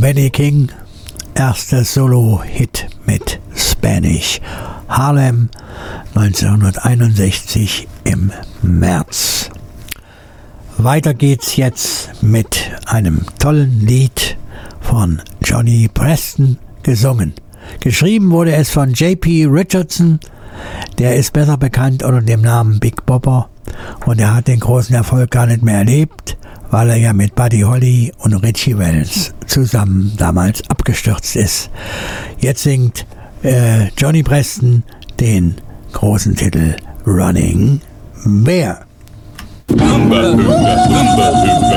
Benny King, erster Solo-Hit mit Spanish Harlem 1961 im März. Weiter geht's jetzt mit einem tollen Lied von Johnny Preston, gesungen. Geschrieben wurde es von J.P. Richardson, der ist besser bekannt unter dem Namen Big Bopper und er hat den großen Erfolg gar nicht mehr erlebt, weil er ja mit Buddy Holly und Richie Valens zusammen damals abgestürzt ist. Jetzt singt Johnny Preston den großen Titel Running Bear. Humba, humba, humba, humba.